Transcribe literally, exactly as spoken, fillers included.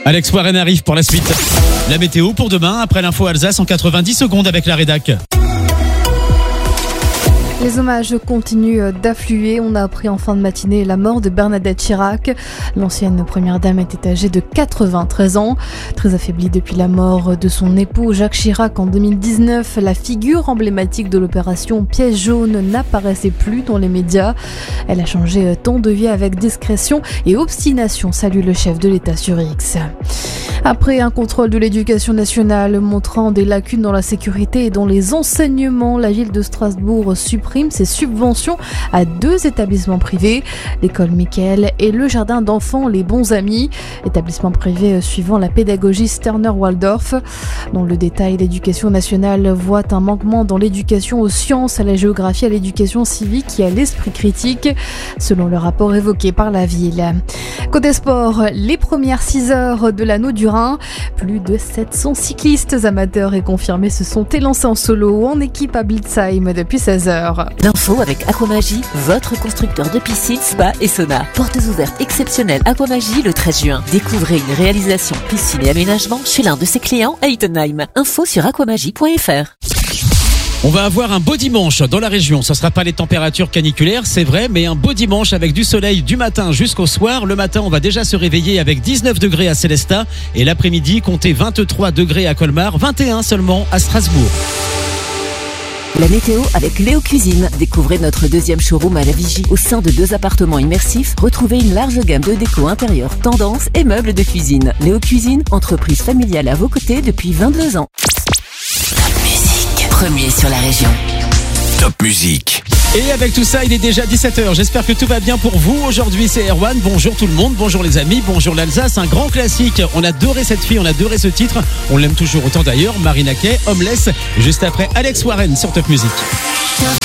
Alex Warren arrive pour la suite. La météo pour demain, après l'info Alsace en quatre-vingt-dix secondes avec la rédac. Les hommages continuent d'affluer. On a appris en fin de matinée la mort de Bernadette Chirac. L'ancienne première dame était âgée de quatre-vingt-treize ans. Très affaiblie depuis la mort de son époux Jacques Chirac en deux mille dix-neuf, la figure emblématique de l'opération Pièce jaune n'apparaissait plus dans les médias. Elle a changé ton de vie avec discrétion et obstination, salue le chef de l'État sur X. Après un contrôle de l'éducation nationale montrant des lacunes dans la sécurité et dans les enseignements, la ville de Strasbourg supprime ses subventions à deux établissements privés, l'école Michael et le jardin d'enfants Les Bons Amis, établissement privé suivant la pédagogie Sterner-Waldorf. Dans le détail, l'éducation nationale voit un manquement dans l'éducation aux sciences, à la géographie, à l'éducation civique et à l'esprit critique, selon le rapport évoqué par la ville. Côté sport, les premières six heures de l'anneau du Rhin, plus de sept cents cyclistes amateurs et confirmés se sont élancés en solo ou en équipe à Blitzheim depuis seize heures. L'info avec Aquamagie, votre constructeur de piscines, spa et sauna. Portes ouvertes exceptionnelles Aquamagie le treize juin. Découvrez une réalisation piscine et aménagement chez l'un de ses clients à Ittenheim. Info sur aquamagie point f r. On va avoir un beau dimanche dans la région. Ce ne sera pas les températures caniculaires, c'est vrai, mais un beau dimanche avec du soleil du matin jusqu'au soir. Le matin, on va déjà se réveiller avec dix-neuf degrés à Célestat et l'après-midi, comptez vingt-trois degrés à Colmar, vingt et un seulement à Strasbourg. La météo avec Léo Cuisine. Découvrez notre deuxième showroom à la Vigie. Au sein de deux appartements immersifs, retrouvez une large gamme de déco intérieure, tendance et meubles de cuisine. Léo Cuisine, entreprise familiale à vos côtés depuis vingt-deux ans. Premier sur la région. Top Musique. Et avec tout ça, il est déjà dix-sept heures. J'espère que tout va bien pour vous. Aujourd'hui, c'est Erwan. Bonjour tout le monde. Bonjour les amis. Bonjour l'Alsace. Un grand classique. On a adoré cette fille. On a adoré ce titre. On l'aime toujours autant d'ailleurs. Marina Kaye, Homeless. Juste après Alex Warren sur Top Musique.